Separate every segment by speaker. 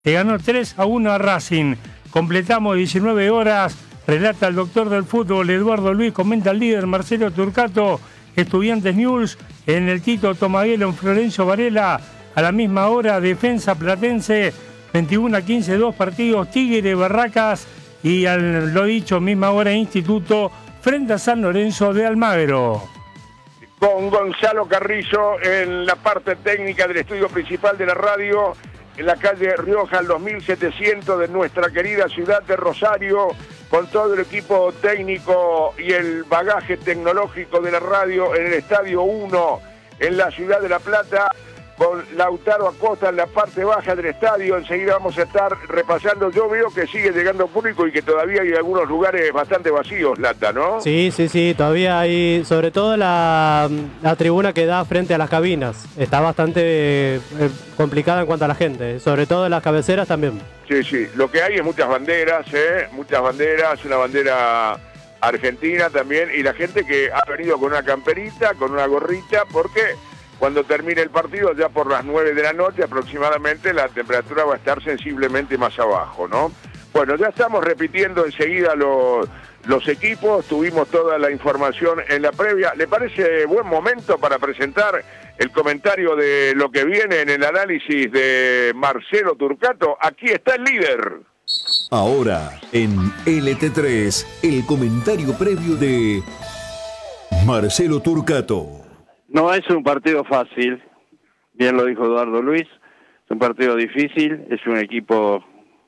Speaker 1: Le ganó 3-1 a Racing. Completamos 19 horas. Relata el doctor del fútbol Eduardo Luis. Comenta el líder Marcelo Turcato. Estudiantes Newell's en el Tito Tomaguelo en Florencio Varela. A la misma hora, Defensa Platense. 21-15, 2 partidos. Tigre, Barracas. Y lo dicho, misma hora, Instituto frente a San Lorenzo de Almagro.
Speaker 2: Con Gonzalo Carrillo en la parte técnica del estudio principal de la radio, en la calle Rioja, al 2700 de nuestra querida ciudad de Rosario, con todo el equipo técnico y el bagaje tecnológico de la radio en el Estadio 1, en la ciudad de La Plata, con Lautaro Acosta en la parte baja del estadio. Enseguida vamos a estar repasando. Yo veo que sigue llegando público y que todavía hay algunos lugares bastante vacíos, Lata, ¿no?
Speaker 3: Sí, todavía hay, sobre todo la tribuna que da frente a las cabinas. Está bastante complicada en cuanto a la gente, sobre todo en las cabeceras también.
Speaker 2: Sí, lo que hay es muchas banderas, una bandera argentina también, y la gente que ha venido con una camperita, con una gorrita, porque cuando termine el partido, ya por las 9 de la noche aproximadamente, la temperatura va a estar sensiblemente más abajo, ¿no? Bueno, ya estamos repitiendo enseguida los equipos, tuvimos toda la información en la previa. ¿Le parece buen momento para presentar el comentario de lo que viene en el análisis de Marcelo Turcato? Aquí está el líder.
Speaker 4: Ahora, en LT3, el comentario previo de Marcelo Turcato.
Speaker 5: No es un partido fácil, bien lo dijo Eduardo Luis, es un partido difícil, es un equipo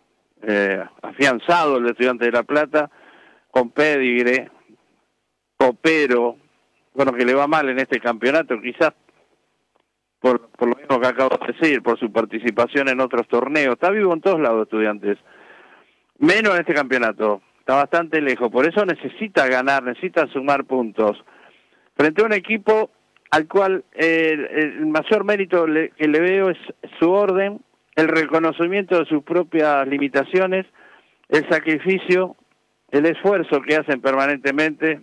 Speaker 5: afianzado, el de Estudiantes de La Plata, con pedigre, copero, bueno, que le va mal en este campeonato, quizás por lo mismo que acabo de decir, por su participación en otros torneos. Está vivo en todos lados, Estudiantes, menos en este campeonato, está bastante lejos, por eso necesita ganar, necesita sumar puntos, frente a un equipo al cual el mayor mérito que le veo es su orden, el reconocimiento de sus propias limitaciones, el sacrificio, el esfuerzo que hacen permanentemente,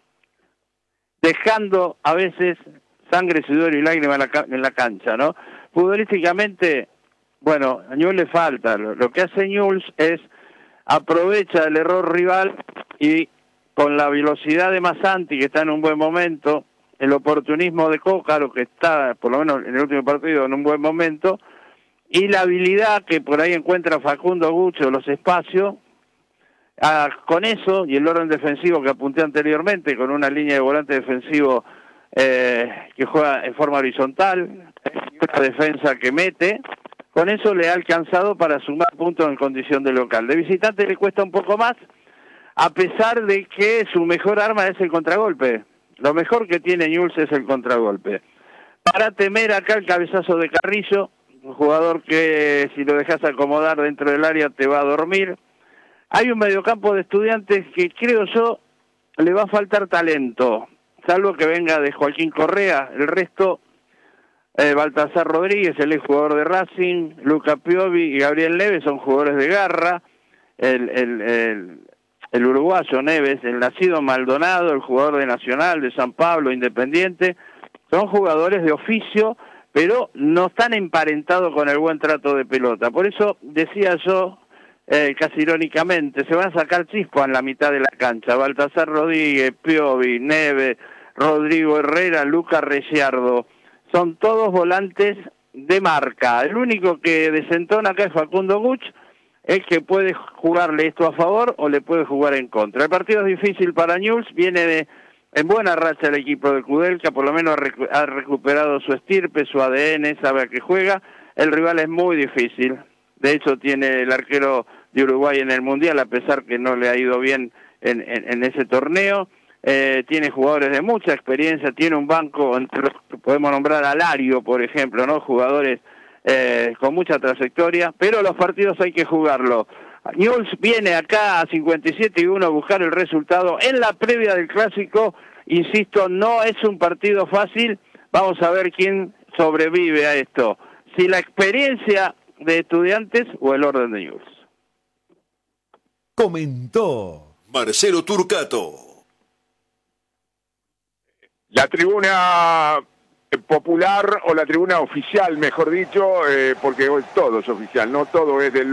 Speaker 5: dejando a veces sangre, sudor y lágrimas en la cancha, ¿no? Futbolísticamente, bueno, a Newell's le falta. Lo que hace Newell's es aprovecha el error rival y con la velocidad de Massanti, que está en un buen momento, el oportunismo de Cócaro, que está, por lo menos en el último partido, en un buen momento, y la habilidad que por ahí encuentra Facundo Gucho, los espacios, con eso, y el orden defensivo que apunté anteriormente, con una línea de volante defensivo que juega en forma horizontal, y una defensa que mete, con eso le ha alcanzado para sumar puntos en condición de local. De visitante le cuesta un poco más, a pesar de que su mejor arma es el contragolpe. Lo mejor que tiene Newell's es el contragolpe. Para temer acá el cabezazo de Carrillo, un jugador que si lo dejas acomodar dentro del área te va a dormir. Hay un mediocampo de Estudiantes que creo yo le va a faltar talento, salvo que venga de Joaquín Correa. El resto, Baltasar Rodríguez, el exjugador de Racing, Luca Piovi y Gabriel Neves son jugadores de garra. El uruguayo Neves, el nacido Maldonado, el jugador de Nacional, de San Pablo, Independiente, son jugadores de oficio, pero no están emparentados con el buen trato de pelota. Por eso decía yo, casi irónicamente, se van a sacar chispas en la mitad de la cancha. Baltasar Rodríguez, Piovi, Neves, Rodrigo Herrera, Lucas Reyardo, son todos volantes de marca. El único que desentona acá es Facundo Guch, es que puede jugarle esto a favor o le puede jugar en contra. El partido es difícil para Newell's, viene en buena racha el equipo de Kudelka, por lo menos ha recuperado su estirpe, su ADN, sabe a qué juega. El rival es muy difícil, de hecho tiene el arquero de Uruguay en el Mundial, a pesar que no le ha ido bien en ese torneo. Tiene jugadores de mucha experiencia, tiene un banco, entre los que podemos nombrar a Lario, por ejemplo, ¿no? Jugadores con mucha trayectoria, pero los partidos hay que jugarlo. Newell's viene acá a 57-1 a buscar el resultado en la previa del clásico. Insisto, no es un partido fácil. Vamos a ver quién sobrevive a esto, si la experiencia de Estudiantes o el orden de Newell's.
Speaker 4: Comentó Marcelo Turcato.
Speaker 2: La tribuna popular o la tribuna oficial, mejor dicho, porque hoy todo es oficial, no todo es del